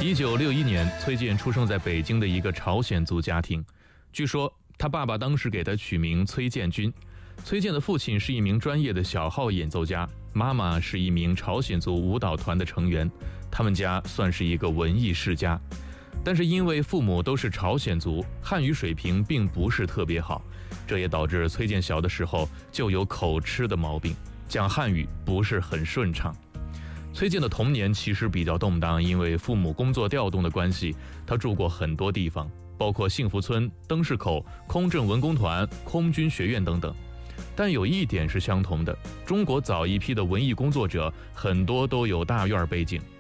1961年，崔健出生在北京的一个朝鲜族家庭。据说他爸爸当时给他取名崔建军。崔健的父亲是一名专业的小号演奏家，妈妈是一名朝鲜族舞蹈团的成员，他们家算是一个文艺世家。但是因为父母都是朝鲜族，汉语水平并不是特别好，这也导致崔健小的时候就有口吃的毛病，讲汉语不是很顺畅。崔健的童年其实比较动荡，因为父母工作调动的关系，他住过很多地方，包括幸福村、灯市口、空政文工团、空军学院等等。但有一点是相同的，中国早一批的文艺工作者很多都有大院背景，